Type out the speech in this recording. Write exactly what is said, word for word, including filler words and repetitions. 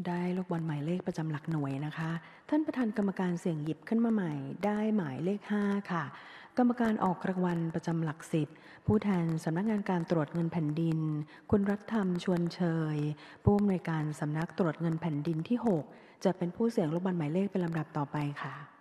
ได้ลูกบอลหมายเลขประจำหลักหน่วยนะคะท่านประธานกรรมการเสี่ยงหยิบขึ้นมาใหม่ได้หมายเลขห้าค่ะกรรมการออกรางวัลประจำหลักสิบผู้แทนสำนักงานการตรวจเงินแผ่นดินคุณรัฐธรรมชวนเชยผู้อำนวยการสำนักตรวจเงินแผ่นดินที่หกจะเป็นผู้เสี่ยงลูกบอลหมายเลขเป็นลำดับต่อไปค่ะ